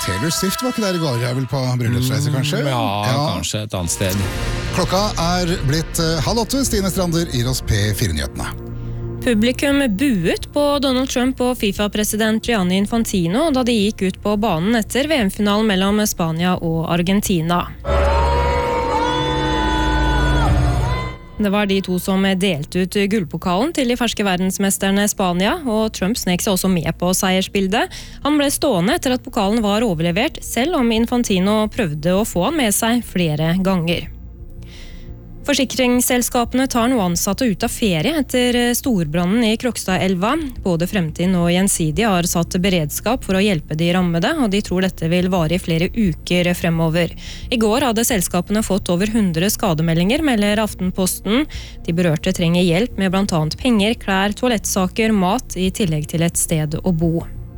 Taylor Swift var ikke der I går, jeg vil på bryllupsreise kanskje? Ja, kanskje et annet sted. Klokka blitt 7:30, Stine Strander gir oss P4-nyhetene. Publikum buet på Donald Trump og FIFA-president Gianni Infantino da de gikk ut på banen etter VM-finalen mellom Spania og Argentina. Det var de to som delte ut gullpokalen til de ferske verdensmesterne Spania, og Trump snek seg også med på seiersbildet. Han ble stående etter at pokalen var overlevert, selv om Infantino prøvde å få han med seg flere ganger. Forsikringsselskapene tar nå ansatte ut av ferie etter storbrannen I Krokstadelva. Både Fremtiden og Gjensidige har satt beredskap for å hjelpe de rammede, og de tror dette vil vare I flere uker fremover. I går hadde selskapene fått over 100 skademeldinger, melder Aftenposten. De berørte trenger hjelp med blant annet penger, klær, toalettsaker, mat, I tillegg til et sted å bo.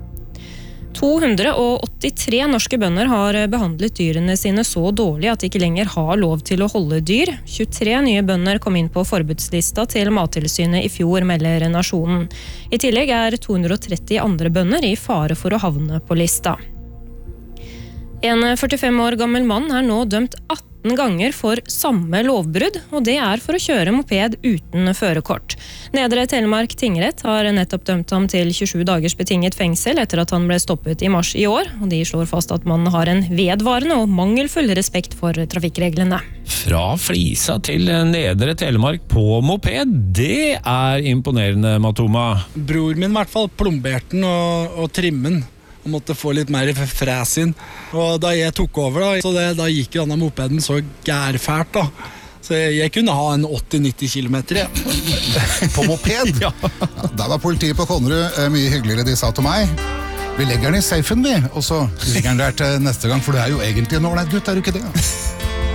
283 norske bønder har behandlet dyrene sine så dårlig at de ikke lenger har lov til å holde dyr. 23 nye bønder kom inn på forbudslista til Mattilsynet I fjor, melder Nasjonen. I tillegg 230 andre bønder I fare for å havne på lista. En 45 år gammel mann nå dømt 18 ganger for samme lovbrudd, og det for å kjøre moped uten førerkort. Nedre Telemark tingrett har nettopp dømt ham til 27 dagers betinget fengsel etter at han ble stoppet I mars I år, og de slår fast at mannen har en vedvarende og mangelfull respekt for trafikkreglene. Fra Flisa til Nedre Telemark på moped, det imponerende, Matoma. Bror min I hvert fall plomberte den og trimmen. Og måtte få litt mer fræs inn. Og da jeg tok over, da gikk jo denne mopeden så gærfælt da. Så jeg kunne ha en 80-90 kilometer. Ja. På moped? Ja. Der var politiet på Konnerud mye hyggeligere, de sa til meg. Vi legger den I safen, vi, og så ligger den der til neste gang, for du jo egentlig en ordentlig gutt, du ikke det?